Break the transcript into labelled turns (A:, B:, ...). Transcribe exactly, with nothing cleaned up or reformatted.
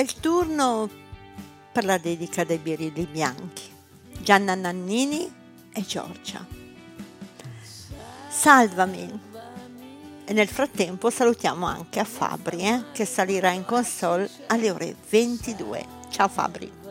A: il turno per la dedica dei birilli bianchi, Gianna Nannini e Giorgia. Salvami. E nel frattempo salutiamo anche a Fabri, eh, che salirà in console alle ore ventidue. Ciao Fabri.